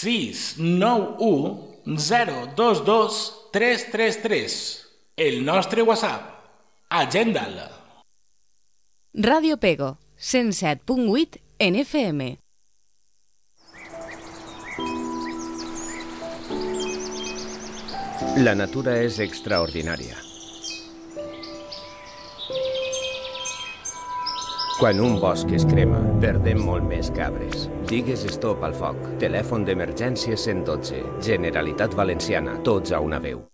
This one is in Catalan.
691 022 333. El nostre WhatsApp. Agenda'l. Ràdio Pego, 107.8 en FM. La natura és extraordinària. Quan un bosc es crema, perdem molt més que arbres. Digues stop al foc. Telèfon d'emergència 112. Generalitat Valenciana. Tots a una veu.